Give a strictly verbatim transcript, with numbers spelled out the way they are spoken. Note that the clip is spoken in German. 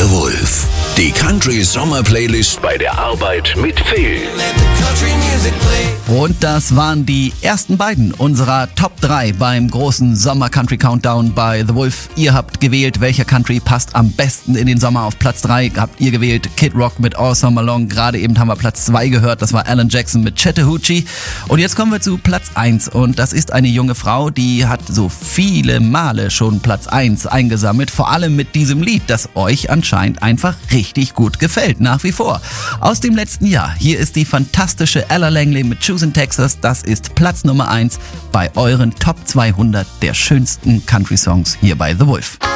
The Wolf. Die Country Sommer Playlist bei der Arbeit mit Phil. Und das waren die ersten beiden unserer Top drei beim großen Sommer Country Countdown bei The Wolf. Ihr habt gewählt, welcher Country passt am besten in den Sommer. Auf Platz drei habt ihr gewählt Kid Rock mit All Summer Long. Gerade eben haben wir Platz zwei gehört, das war Alan Jackson mit Chattahoochee. Und jetzt kommen wir zu Platz eins und das ist eine junge Frau, die hat so viele Male schon Platz eins eingesammelt. Vor allem mit diesem Lied, das euch anscheinend einfach richtig gut gefällt, nach wie vor. Aus dem letzten Jahr, hier ist die fantastische Ella Langley mit Choosing Texas. Das ist Platz Nummer eins bei euren Top zweihundert der schönsten Country-Songs hier bei The Wolf.